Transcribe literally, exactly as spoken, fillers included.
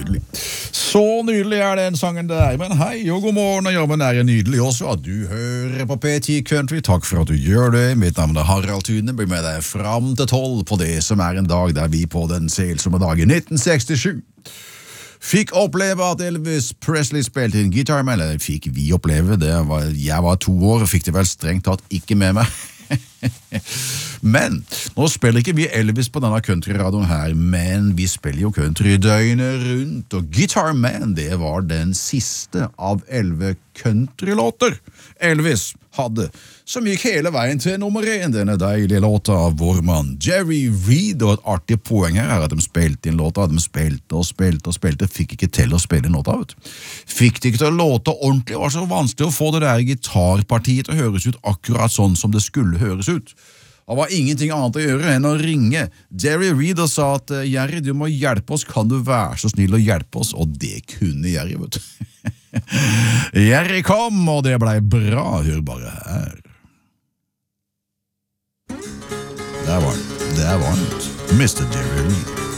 nydelig. Så nydelig er den sangen der. Men hei og god morgen, og jobben er nydelig også at du hører på P ti Country. Takk for at du gjør det. Mitt navn er Harald Tune. Blir med deg fram til tolv på det som er en dag der vi på den selsomme dagen nitten sekstisju fikk oppleve at Elvis Presley spilte en Guitar Man. Eller fikk vi oppleve det. Var, jeg var to år og fikk det vel strengt tatt ikke med meg. Men nå spiller ikke vi Elvis på denne countryradioen her, men vi spiller jo country døgnet rundt, og Guitar Man, det var den siste av elleve countrylåter Elvis hadde, som gikk hele veien til nummer én, denne deilige låta av vår mann Jerry Reed. Og et artig poeng her er at de spilte inn låta, de spilte og spilte og spilte, fikk ikke til å spille låta ut. Fikk det ikke til å låte ordentlig, det var så vanskelig å få det der gitarpartiet til å høres ut akkurat sånn som det skulle høres ut. Det var ingenting annet å gjøre enn å ringe Jerry Reed og sa at Jerry, du må hjelpe oss, kan du være så snill å hjelpe oss? Og det kunne Jerry, vet du. Jerry kom, og det ble bra, hør bare her. Der var han, der var han, mister Jerry Reed.